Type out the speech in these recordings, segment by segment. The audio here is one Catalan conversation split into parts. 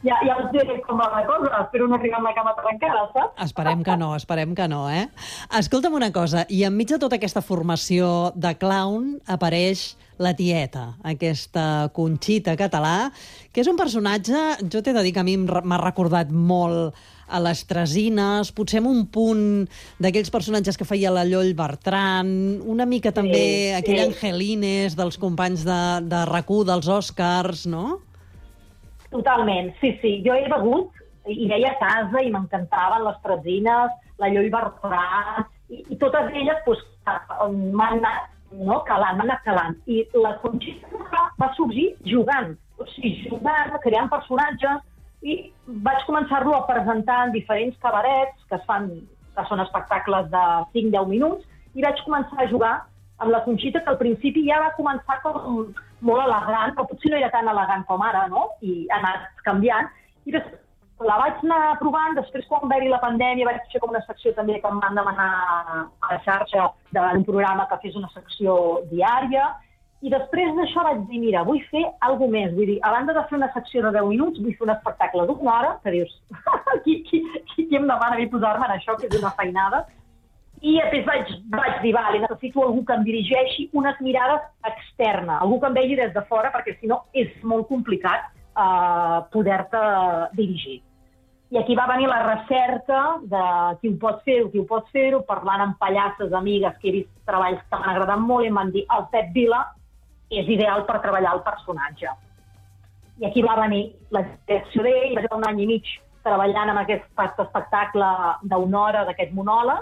Ja us diré com va la cosa, espero no arribar amb la cama trencada, saps? Esperem que no, eh? Escolta'm una cosa, i enmig de tota aquesta formació de clown apareix la tieta, aquesta Conxita Català, que és un personatge, jo t'he de dir que a mi m'ha recordat molt a les Tresines, potser amb un punt d'aquells personatges que feia la Lloll Bertran, una mica també aquell Angelines dels companys de RAC1, dels Oscars, no? Totalment, sí. Jo he begut i veia a casa i m'encantaven les Tresines, la Lloll Bertran, i totes elles m'han anat calant. I la Conxita va sorgir jugant, creant personatges, i vaig començar-lo a presentar en diferents cabarets, que són espectacles de 5-10 minuts, i vaig començar a jugar amb la Conxita, que al principi ja va començar com molt elegant, però potser no era tan elegant com ara, no? I ha anat canviant. I després la vaig anar provant, després quan va haver-hi la pandèmia vaig fer com una secció també que em van demanar a la xarxa d'un programa que fes una secció diària, i després d'això vaig dir, mira, vull fer alguna més, vull dir, a banda de fer una secció de 10 minuts, vull fer un espectacle d'1 hora, que dius, qui em demana a mi posar-me en això, que és una feinada, i després vaig dir, vale, necessito algú que em dirigeixi unes mirades externes, algú que em vegi des de fora, perquè si no és molt complicat poder-te dirigir. I aquí va venir la recerca de qui ho pot fer-ho, parlant amb pallasses, amigues, que he vist treballs que m'han agradat molt, i em van dir, el Pep Vila és ideal per treballar el personatge. I aquí va venir la direcció d'ell, i vaig estar 1 any i mig treballant amb aquest espectacle d'1 hora, d'aquest monòleg,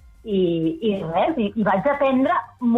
i res, i vaig aprendre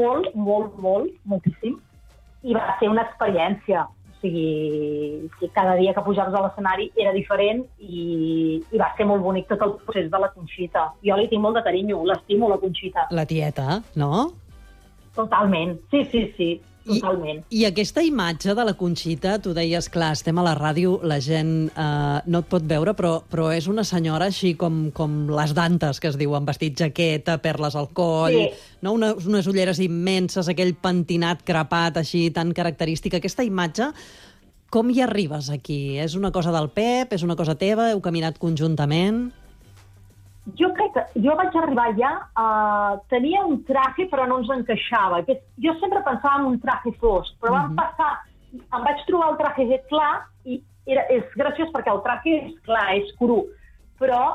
moltíssim, i va ser una experiència. O sigui, cada dia que pujaves a l'escenari era diferent i va ser molt bonic tot el procés de la Conxita. Jo li tinc molt de carinyo, l'estimo, la Conxita. La tieta, no? Totalment, sí, totalment. I aquesta imatge de la Conxita, tu deies, clar, estem a la ràdio, la gent no et pot veure, però és una senyora així com les Dantes, que es diuen, vestit jaqueta, perles al coll, no? Unes ulleres immenses, aquell pentinat crepat així tan característic. Aquesta imatge, com hi arribes aquí? És una cosa del Pep? És una cosa teva? Heu caminat conjuntament? Jo crec que jo vaig arribar ja tenia un traje però no ens encaixava. Jo sempre pensava en un traje fosc, però em vaig trobar el traje clar i és graciós perquè el traje és clar, és cru, però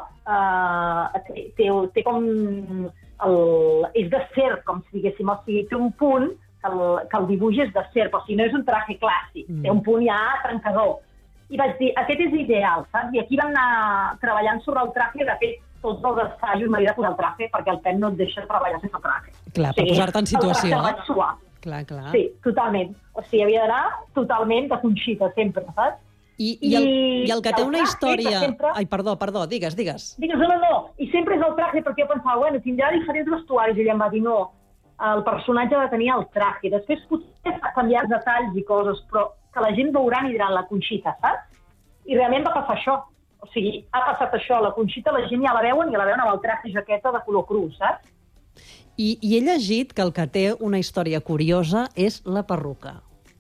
té com... és de serp, com si diguéssim, o sigui, té un punt que el dibuix és de serp, o sigui, no és un traje clàssic, té un punt ja trencador. I vaig dir, aquest és ideal, saps? I aquí vam anar treballant sobre el traje, de fet, tots els assajos m'he de posar el traje perquè el Pep no et deixa treballar sense traje. Clar, per posar-te en situació. El vaig suar. Clar. Sí, totalment. O sigui, havia d'anar totalment de Conxita, sempre, saps? I el que té una història... Ai, perdó, digues. Digues, no. I sempre és el traje, perquè jo pensava, bueno, tindrà diferents vestuaris, i ella em va dir, no, el personatge ha de tenir el traje. Després potser ha canviat detalls i coses, però que la gent veurà i diran la Conxita, saps? I realment va passar això. O sigui, ha passat això, la Conxita la gent ja la veuen amb el traje jaqueta de color cru, saps? I he llegit que el que té una història curiosa és la perruca.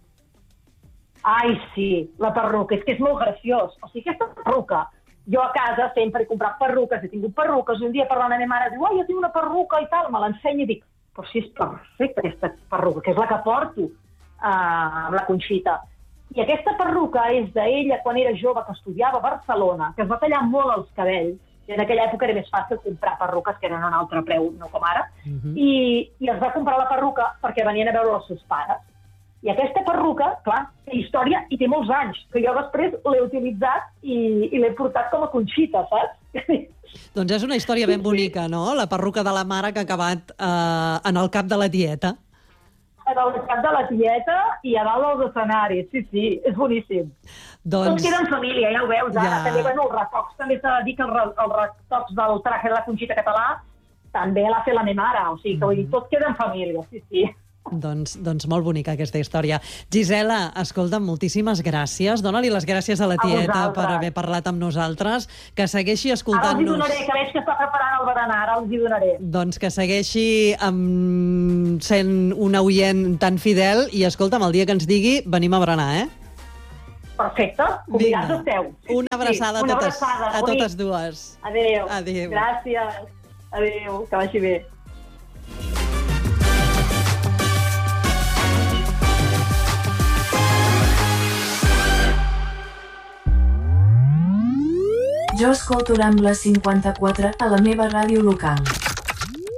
Ai, sí, la perruca, és que és molt graciós. O sigui, aquesta perruca, jo a casa sempre he comprat perruques, he tingut perruques, i un dia parlant amb la meva mare, diu, jo tinc una perruca i tal, me l'ensenya i dic, però si és perfecta aquesta perruca, que és la que porto amb la Conxita. I aquesta perruca és d'ella quan era jove, que estudiava a Barcelona, que es va tallar molt els cabells, i en aquella època era més fàcil comprar perruques, que eren a un altre preu, no com ara, i es va comprar la perruca perquè venien a veure els seus pares. I aquesta perruca, clar, té història i té molts anys, que jo després l'he utilitzat i l'he portat com a Conxita, saps? Doncs és una història ben bonica, no? La perruca de la mare que ha acabat en el cap de la tieta. En el cap de la tieta i a dalt dels escenaris, sí, és boníssim. Tot queda en família, ja ho veus, ara. També, bueno, els retocs, també s'ha de dir que els retocs del traje de la Conxita Català també l'ha fet la meva mare, o sigui, que vull dir, tot queda en família, sí. Doncs molt bonica aquesta història. Gisela, escolta'm, moltíssimes gràcies. Dóna-li les gràcies a la tieta per haver parlat amb nosaltres. Que segueixi escoltant-nos. Ara els hi donaré, que veig que està preparant el berenar, ara els hi donaré. Doncs que segueixi sent una oient tan fidel i, escolta'm, el dia que ens digui, venim a berenar, eh? perfecte, convidats esteu. Una abraçada a totes dues. Adéu. Adéu. Gràcies. Adéu, que vagi bé. Jo escolto Rambla 54 a la meva ràdio local.